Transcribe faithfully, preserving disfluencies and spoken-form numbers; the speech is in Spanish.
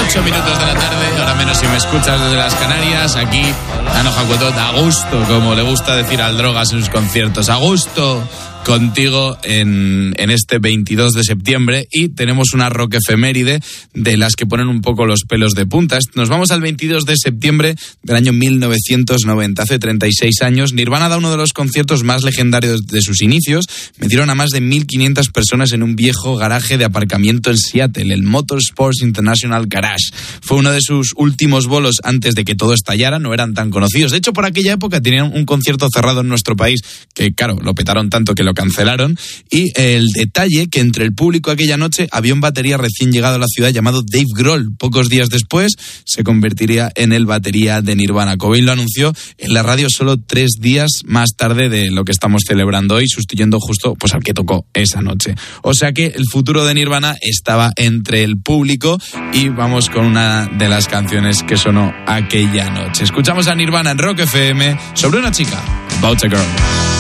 ocho minutos de la tarde, ahora menos si me escuchas desde las Canarias, aquí, Ano Jacuetot, a gusto, como le gusta decir al Drogas en sus conciertos, a gusto contigo en, en este veintidós de septiembre, y tenemos una rock efeméride de las que ponen un poco los pelos de punta. Nos vamos al veintidós de septiembre del año mil novecientos noventa, hace treinta y seis años. Nirvana da uno de los conciertos más legendarios de sus inicios. Metieron a más de mil quinientas personas en un viejo garaje de aparcamiento en Seattle, el Motorsports International Garage. Fue uno de sus últimos bolos antes de que todo estallara, no eran tan conocidos. De hecho, por aquella época tenían un concierto cerrado en nuestro país que, claro, lo petaron tanto que lo cancelaron. Y el detalle que entre el público aquella noche había un batería recién llegado a la ciudad llamado Dave Grohl. Pocos días después se convertiría en el batería de Nirvana. Cobain lo anunció en la radio solo tres días más tarde de lo que estamos celebrando hoy, sustituyendo justo pues al que tocó esa noche. O sea que el futuro de Nirvana estaba entre el público, y vamos con una de las canciones que sonó aquella noche. Escuchamos a Nirvana en Rock F M sobre una chica, About a Girl.